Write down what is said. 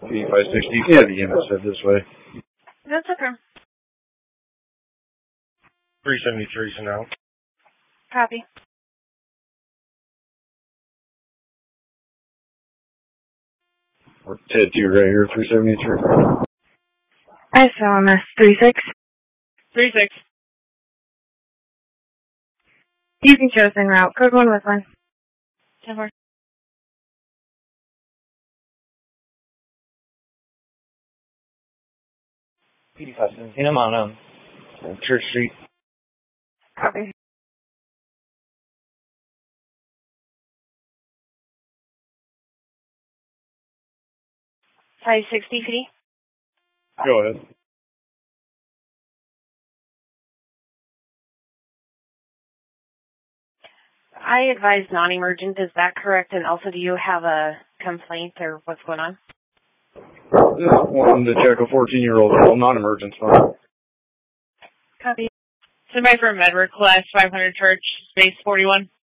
8560. You can have the unit set this way. That's okay. 373 so now. Copy. Or Ted 2 right here, 373. SLMS 36. 36. You can show us en route. Code 1 with 1. 10-4. PD517, I'm on Church Street. Copy. Size 60 feet. Go ahead. I advise non-emergent. Is that correct? And also, do you have a complaint or what's going on? Just wanting to check a 14-year-old girl, non-emergent fine. Copy. Somebody from Edward, class 500 church, space 41.